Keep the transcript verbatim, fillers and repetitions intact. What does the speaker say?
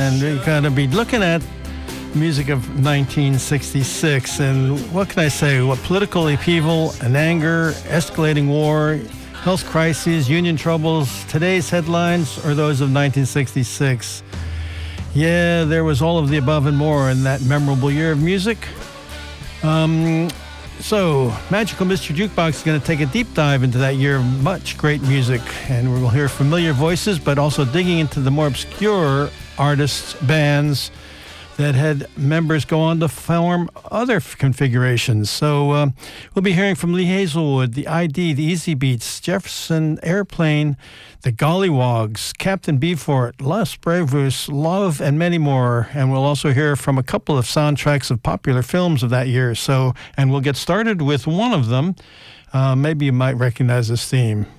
and we're going to be looking at music of nineteen sixty-six. And what can I say? What political upheaval and anger, escalating war, health crises, union troubles, today's headlines, or those of nineteen sixty-six? Yeah, there was all of the above and more in that memorable year of music. Um, so, Magical Mystery Jukebox is going to take a deep dive into that year of much great music, and we'll hear familiar voices, but also digging into the more obscure artists, bands that had members go on to form other configurations. So uh, we'll be hearing from Lee Hazelwood, the I D, the Easy Beats, Jefferson Airplane, the Gollywogs, Captain Beefort, Los Bravos, Love, and many more. And we'll also hear from a couple of soundtracks of popular films of that year. So, and we'll get started with one of them. Uh, maybe you might recognize this theme.